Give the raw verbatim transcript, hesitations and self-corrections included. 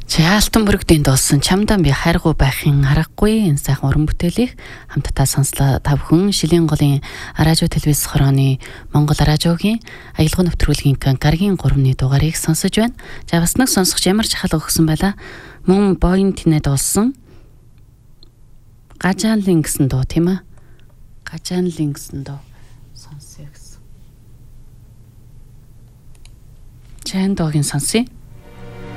Чаалтан мөрөгдөнд болсон чамдан би хайргуу байхын аргагүй энэ сайхан уран бүтээлийг хамтдаа сонслоо. Та бүхэн Шилийн голын радио телевиз хорооны Монгол радиогийн аялал нэвтрүүлгийн гарагийн гуравны дугаарыг сонсож байна. За бас нэг сонсогч ямар ч халга өгсөн байла. Мөн боин тэнэд болсон гажаанлин гэсэн дуу тийм ээ. Гажаанлин гэсэн дуу сонсъё гэсэн. Чан дуугийн сонсъё.